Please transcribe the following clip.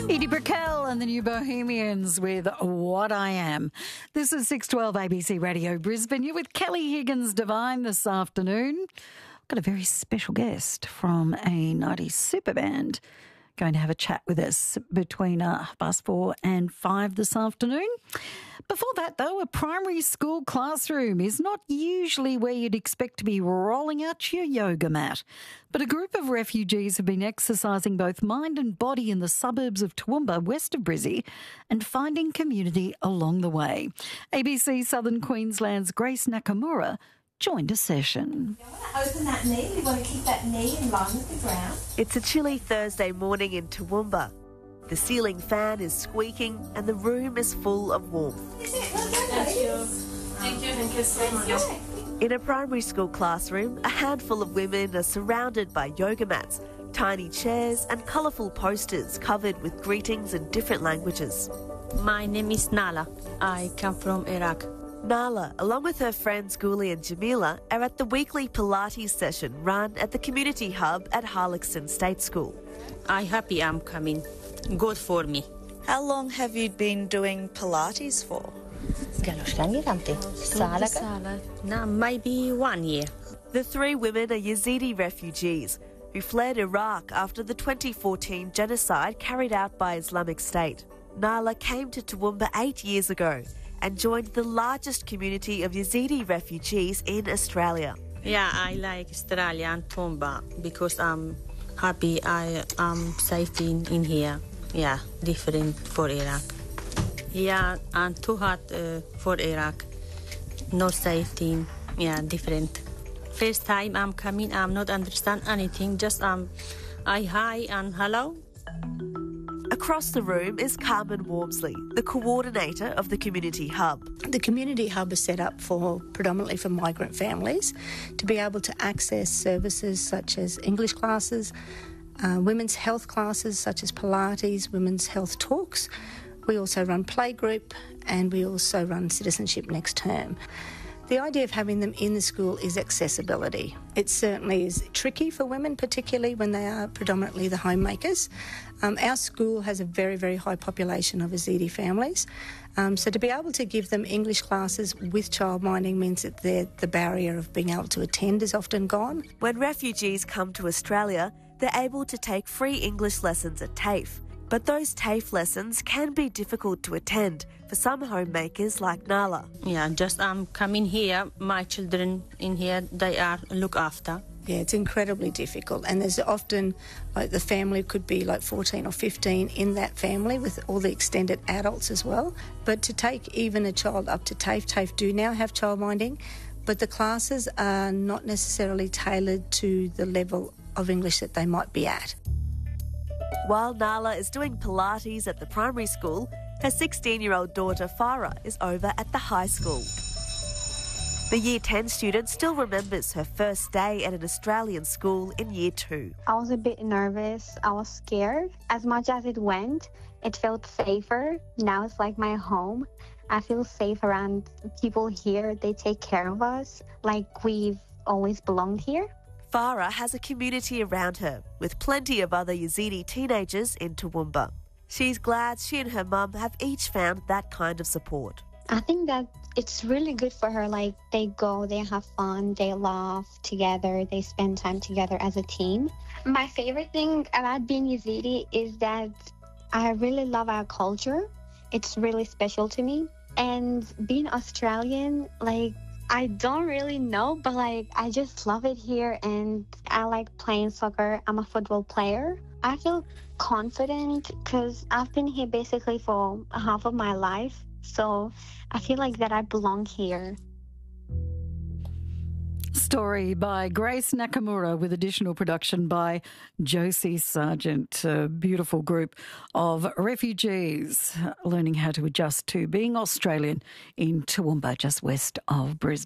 Edie Brickell and the New Bohemians with What I Am. This is 612 ABC Radio Brisbane. You're with Kelly Higgins Devine this afternoon. Got a very special guest from a 90s super band going to have a chat with us between 4:30 and 5 this afternoon. Before that, though, a primary school classroom is not usually where you'd expect to be rolling out your yoga mat. But a group of refugees have been exercising both mind and body in the suburbs of Toowoomba, west of Brizzy, and finding community along the way. ABC Southern Queensland's Grace Nakamura joined a session. You want to open that knee, you want to keep that knee in line with the ground. It's a chilly Thursday morning in Toowoomba. The ceiling fan is squeaking and the room is full of warmth. Thank you. Thank you. In a primary school classroom, a handful of women are surrounded by yoga mats, tiny chairs and colourful posters covered with greetings in different languages. My name is Nala. I come from Iraq. Nala, along with her friends Guli and Jamila, are at the weekly Pilates session run at the community hub at Harlexton State School. I happy I'm coming. Good for me. How long have you been doing Pilates for? Maybe 1 year. The three women are Yazidi refugees who fled Iraq after the 2014 genocide carried out by Islamic State. Nala came to Toowoomba 8 years ago and joined the largest community of Yazidi refugees in Australia. Yeah, I like Australia and Toowoomba because I'm happy I am safe in here. Yeah, different for Iraq. Yeah, and too hot for Iraq. No safety. Yeah, different. First time I'm coming, I'm not understand anything. Just I hi and hello. Across the room is Carmen Wormsley, the coordinator of the Community Hub. The Community Hub is set up predominantly for migrant families to be able to access services such as English classes, women's health classes such as Pilates, women's health talks. We also run playgroup and we also run Citizenship Next Term. The idea of having them in the school is accessibility. It certainly is tricky for women, particularly when they are predominantly the homemakers. Our school has a very, very high population of Yazidi families. So to be able to give them English classes with childminding means that the barrier of being able to attend is often gone. When refugees come to Australia, they're able to take free English lessons at TAFE. But those TAFE lessons can be difficult to attend for some homemakers like Nala. Yeah, just coming here. My children in here, they are looked after. Yeah, it's incredibly difficult. And there's often, like the family could be like 14 or 15 in that family with all the extended adults as well. But to take even a child up to TAFE do now have childminding, but the classes are not necessarily tailored to the level of English that they might be at. While Nala is doing Pilates at the primary school, her 16-year-old daughter Farah is over at the high school. The Year 10 student still remembers her first day at an Australian school in Year 2. I was a bit nervous. I was scared. As much as it went, it felt safer. Now it's like my home. I feel safe around people here. They take care of us like we've always belonged here. Farah has a community around her, with plenty of other Yazidi teenagers in Toowoomba. She's glad she and her mum have each found that kind of support. I think that it's really good for her. Like, they go, they have fun, they laugh together, they spend time together as a team. My favorite thing about being Yazidi is that I really love our culture. It's really special to me. And being Australian, I don't really know, but I just love it here and I like playing soccer. I'm a football player. I feel confident because I've been here basically for half of my life. So I feel like that I belong here. Story by Grace Nakamura with additional production by Josie Sargent. A beautiful group of refugees learning how to adjust to being Australian in Toowoomba, just west of Brisbane.